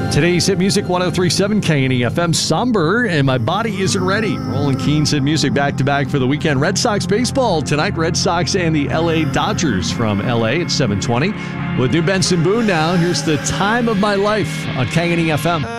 Today's hit music, 103.7 KNEFM, Somber, and My Body Isn't Ready. Roland Keane's hit music back-to-back for the weekend. Red Sox baseball tonight. Red Sox and the L.A. Dodgers from L.A. at 7:20. With new Benson Boone now, here's The Time of My Life on KNEFM.